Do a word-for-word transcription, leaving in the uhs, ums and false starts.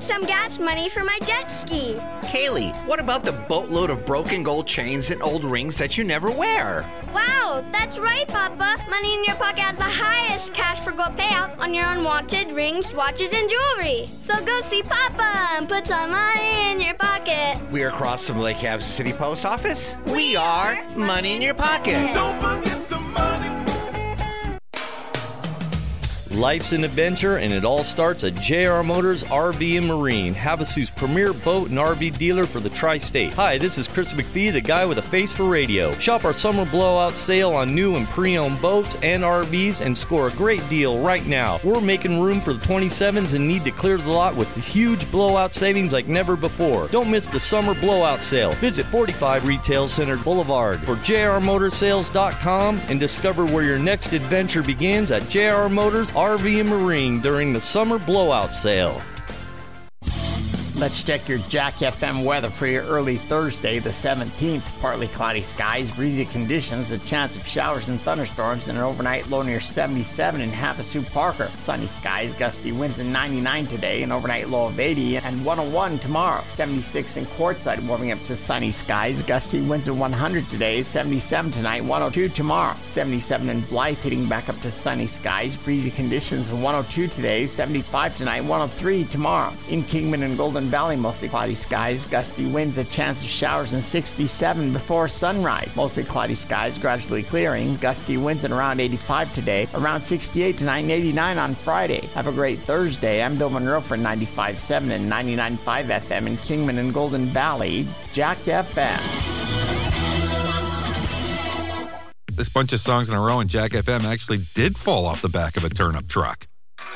some gas money for my jet ski. Kaylee, what about the boatload of broken gold chains and old rings that you never wear? Wow, that's right, Papa. Money in Your Pocket has the highest cash for gold payouts on your unwanted rings, watches, and jewelry. So go see Papa and put some money in your pocket. We're across from Lake Havasu City Post Office. We, we are Money, money in Your Pocket. Don't forget the money. Life's an adventure, and it all starts at J R Motors R V and Marine, Havasu's premier boat and R V dealer for the tri-state. Hi, this is Chris McPhee, the guy with a face for radio. Shop our summer blowout sale on new and pre-owned boats and R Vs and score a great deal right now. We're making room for the twenty-sevens and need to clear the lot with huge blowout savings like never before. Don't miss the summer blowout sale. Visit forty-five Retail Center Boulevard for J R Motorsales dot com and discover where your next adventure begins at J R Motors R V and Marine during the summer blowout sale. Let's check your Jack F M weather for your early Thursday, the seventeenth. Partly cloudy skies, breezy conditions, a chance of showers and thunderstorms, and an overnight low near seventy-seven in Havasu Parker. Sunny skies, gusty winds in ninety-nine today, an overnight low of eighty, and one oh one tomorrow. seventy-six in Quartzsite, warming up to sunny skies, gusty winds in one hundred today, seventy-seven tonight, one oh two tomorrow. seventy-seven in Blythe, heating back up to sunny skies, breezy conditions, one oh two today, seventy-five tonight, one oh three tomorrow. In Kingman and Golden Valley, mostly cloudy skies, gusty winds, a chance of showers, and sixty-seven before sunrise. Mostly cloudy skies, gradually clearing, gusty winds at around eighty-five today, around sixty-eight tonight, and eighty-nine on Friday. Have a great Thursday. I'm Bill Monroe for ninety-five point seven and ninety-nine point five F M in Kingman and Golden Valley, Jack F M. This bunch of songs in a row in Jack F M actually did fall off the back of a turnip truck.